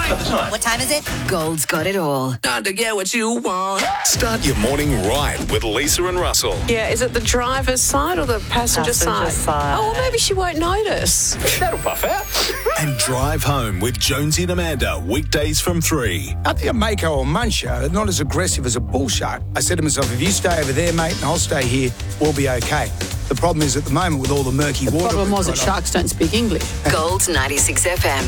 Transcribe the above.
At the time. What time is it? Gold's got it all. Time to get what you want. Start your morning right with Lisa and Russell. Yeah, is it the driver's side or the passenger side? Oh, well, maybe she won't notice. That'll buff out. And drive home with Jonesy and Amanda, weekdays from 3. I think a mako or muncher are not as aggressive as a bull shark. I said to myself, if you stay over there, mate, and I'll stay here, we'll be okay. The problem is at the moment with all the murky water... The problem was that sharks don't speak English. Gold 96 FM.